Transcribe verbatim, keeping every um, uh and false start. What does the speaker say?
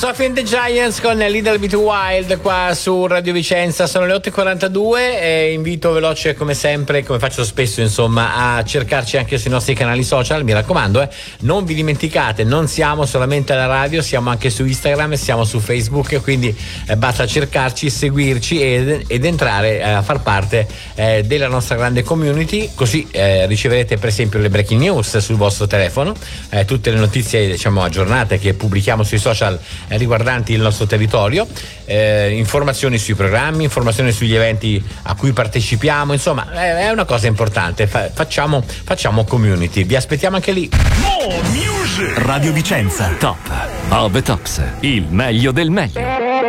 Sophie and the Giants con Little Bit Wild qua su Radio Vicenza. Sono le otto e quarantadue e invito veloce come sempre, come faccio spesso insomma, a cercarci anche sui nostri canali social. Mi raccomando, eh, non vi dimenticate, non siamo solamente alla radio, siamo anche su Instagram e siamo su Facebook, quindi eh, basta cercarci, seguirci ed, ed entrare eh, a far parte eh, della nostra grande community, così eh, riceverete per esempio le breaking news sul vostro telefono, eh, tutte le notizie diciamo aggiornate che pubblichiamo sui social eh, riguardanti il nostro territorio, eh, informazioni sui programmi, informazioni sugli eventi a cui partecipiamo, insomma è, è una cosa importante. Fa, facciamo, facciamo community, vi aspettiamo anche lì. Radio Vicenza, top of the tops, il meglio del meglio.